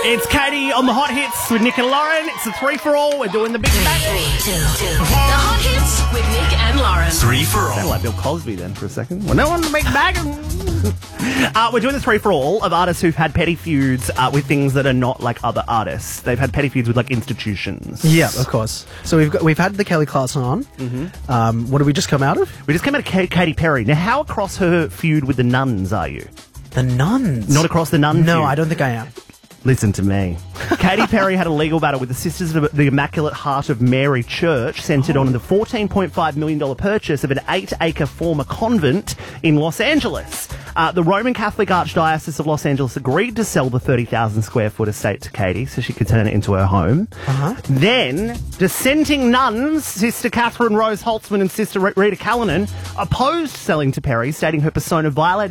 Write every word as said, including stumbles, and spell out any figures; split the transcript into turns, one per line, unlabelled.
It's Katie on the Hot Hits with Nick and Lauren. It's a three for all. We're doing the big bang.
Three, two, two. The Hot Hits with Nick and Lauren.
Three for all.
Sounded like Bill Cosby then for a second. Well, no one to make bag. uh, we're doing the three for all of artists who've had petty feuds uh, with things that are not like other artists. They've had petty feuds with like institutions.
Yeah, of course. So we've got we've had the Kelly Clarkson on. Mm-hmm. Um, what did we just come out of?
We just came out of K- Katy Perry. Now, how across her feud with the nuns are you?
The nuns.
Not across the nun
No,
feud.
I don't think I am.
Listen to me. Katy Perry had a legal battle with the Sisters of the Immaculate Heart of Mary Church, centred oh. on the fourteen point five million dollars purchase of an eight-acre former convent in Los Angeles. Uh, the Roman Catholic Archdiocese of Los Angeles agreed to sell the thirty thousand square foot estate to Katy so she could turn it into her home.
Uh-huh.
Then, dissenting nuns, Sister Catherine Rose Holtzman and Sister Rita Callanan, opposed selling to Perry, stating her persona violated